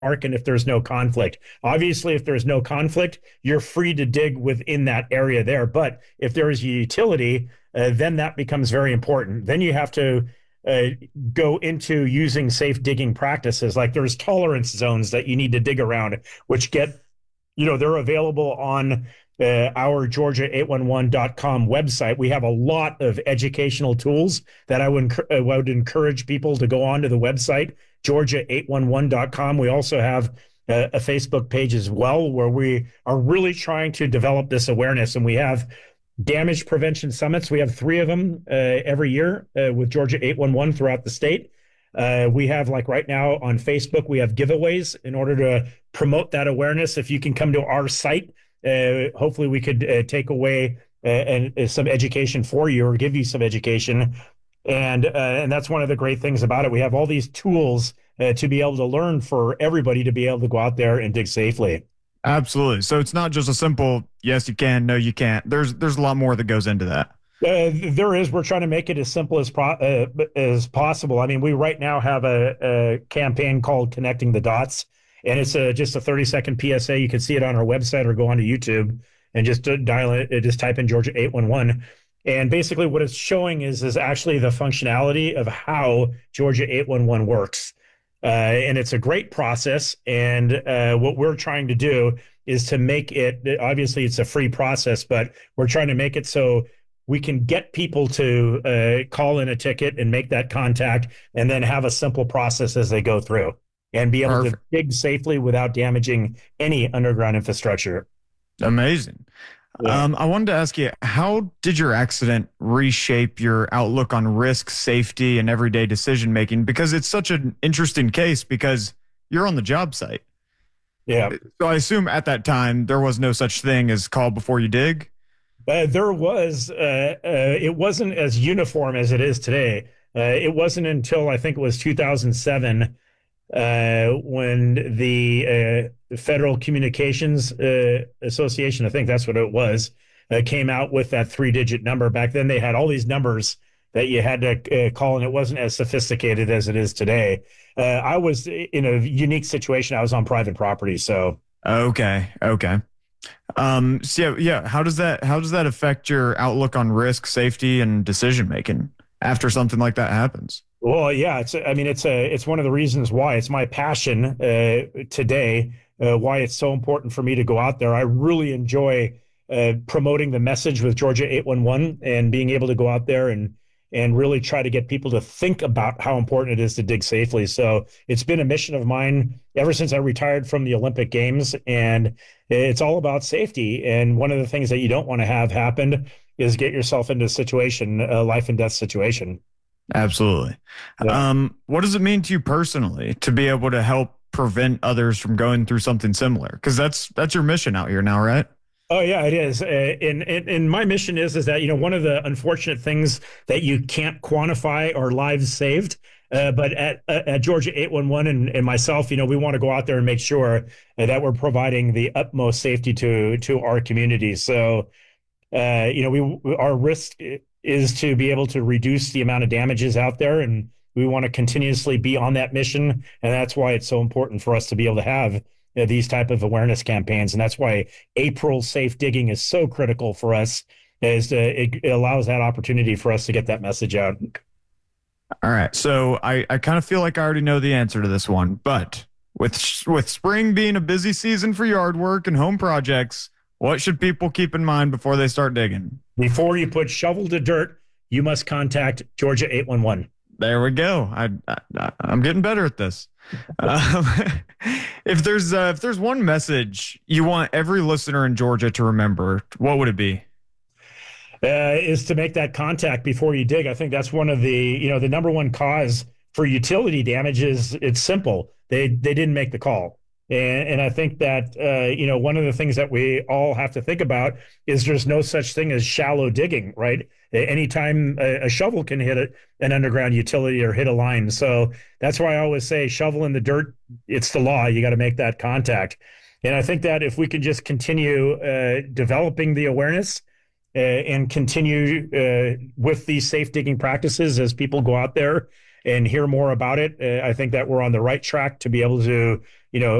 arc and if there's no conflict. Obviously, if there's no conflict, you're free to dig within that area there. But if there is a utility, then that becomes very important. Then you have to uh, go into using safe digging practices. Like there's tolerance zones that you need to dig around, which get, they're available on our Georgia811.com website. We have a lot of educational tools that I would encourage people to go onto the website, Georgia811.com. We also have a Facebook page as well, where we are really trying to develop this awareness. And we have damage prevention summits. We have 3 of them every year with Georgia 811 throughout the state. We have, like right now on Facebook, we have giveaways in order to promote that awareness. If you can come to our site, hopefully we could take away some education for you or give you some education. And that's one of the great things about it. We have all these tools to be able to learn for everybody to be able to go out there and dig safely. Absolutely. So it's not just a simple yes you can, no you can't. There's a lot more that goes into that. There is. We're trying to make it as simple as possible. I mean, we right now have a campaign called Connecting the Dots, and it's just a 30-second PSA. You can see it on our website or go onto YouTube and just dial it. Just type in Georgia 811. And basically what it's showing is actually the functionality of how Georgia 811 works. And it's a great process. And what we're trying to do is to make it, obviously it's a free process, but we're trying to make it so we can get people to call in a ticket and make that contact and then have a simple process as they go through and be able Perfect. to dig safely without damaging any underground infrastructure. Amazing. Yeah. I wanted to ask you, how did your accident reshape your outlook on risk, safety, and everyday decision making? Because it's such an interesting case because you're on the job site. Yeah. So I assume at that time there was no such thing as call before you dig. There was, it wasn't as uniform as it is today. It wasn't until I think it was 2007 when the Federal Communications Association, I think that's what it was, came out with that 3-digit number. Back then, they had all these numbers that you had to call, and it wasn't as sophisticated as it is today. I was in a unique situation. I was on private property, so. Okay. Okay. So yeah. How does that affect your outlook on risk, safety, and decision making after something like that happens? Well, yeah, it's one of the reasons why it's my passion today, why it's so important for me to go out there. I really enjoy promoting the message with Georgia 811 and being able to go out there and really try to get people to think about how important it is to dig safely. So it's been a mission of mine ever since I retired from the Olympic Games, and it's all about safety. And one of the things that you don't want to have happen is get yourself into a situation, a life and death situation. Absolutely. Yeah. What does it mean to you personally to be able to help prevent others from going through something similar? Because that's your mission out here now, right? Oh yeah, it is. And my mission is that one of the unfortunate things that you can't quantify are lives saved. But at Georgia 811 and myself, we want to go out there and make sure that we're providing the utmost safety to our community. So our risk is to be able to reduce the amount of damages out there, and we want to continuously be on that mission, and that's why it's so important for us to be able to have these type of awareness campaigns, and that's why April Safe Digging is so critical for us. It allows that opportunity for us to get that message out. All right. So I kind of feel like I already know the answer to this one, but with spring being a busy season for yard work and home projects, what should people keep in mind before they start digging? Before you put shovel to dirt, you must contact Georgia 811. There we go. I'm getting better at this. Um, if there's one message you want every listener in Georgia to remember, what would it be? Is to make that contact before you dig. I think that's one of the number one cause for utility damage is it's simple. They didn't make the call. And I think that, one of the things that we all have to think about is there's no such thing as shallow digging, right? Anytime a shovel can hit an underground utility or hit a line. So that's why I always say shovel in the dirt, it's the law. You got to make that contact. And I think that if we can just continue developing the awareness and continue with these safe digging practices as people go out there and hear more about it, I think that we're on the right track to be able to you know,